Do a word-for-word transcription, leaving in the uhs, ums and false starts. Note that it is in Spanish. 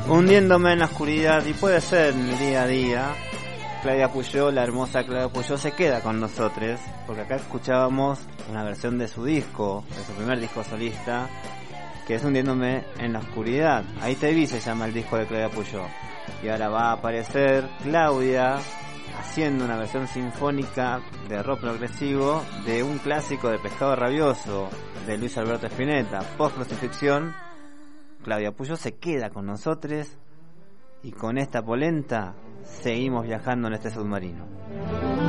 Hundiéndome en la oscuridad, y puede ser en el día a día. Claudia Puyó, la hermosa Claudia Puyó, se queda con nosotros, porque acá escuchábamos una versión de su disco, de su primer disco solista, que es Hundiéndome en la oscuridad. Ahí te vi, se llama el disco de Claudia Puyó. Y ahora va a aparecer Claudia haciendo una versión sinfónica de rock progresivo de un clásico de Pescado Rabioso de Luis Alberto Spinetta, Post Crucifixión. Claudia Puyó se queda con nosotros y con esta polenta seguimos viajando en este submarino.